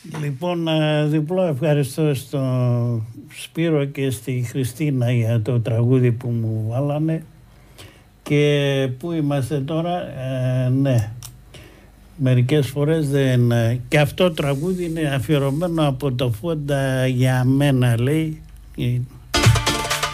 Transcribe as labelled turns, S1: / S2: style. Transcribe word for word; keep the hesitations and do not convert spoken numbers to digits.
S1: Λοιπόν, διπλό ευχαριστώ στον Σπύρο και στη Χριστίνα για το τραγούδι που μου βάλανε. Και πού είμαστε τώρα, ε, ναι, μερικές φορές δεν... Και αυτό το τραγούδι είναι αφιερωμένο από το Φόντα για μένα, λέει.